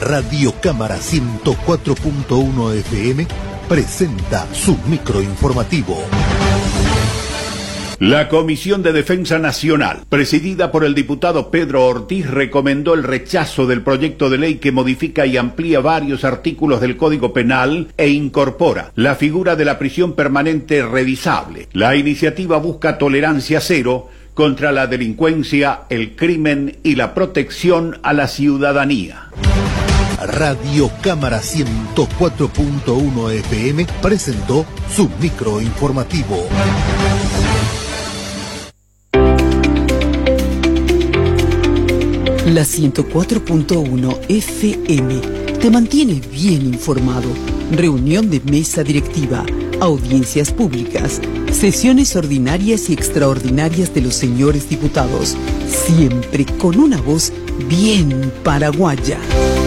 Radio Cámara 104.1 FM presenta su microinformativo. La Comisión de Defensa Nacional, presidida por el diputado Pedro Ortiz, recomendó el rechazo del proyecto de ley que modifica y amplía varios artículos del Código Penal e incorpora la figura de la prisión permanente revisable. La iniciativa busca tolerancia cero contra la delincuencia, el crimen y la protección a la ciudadanía. Radio Cámara 104.1 FM presentó su microinformativo. La 104.1 FM te mantiene bien informado. Reunión de mesa directiva, audiencias públicas, sesiones ordinarias y extraordinarias de los señores diputados, siempre con una voz bien paraguaya.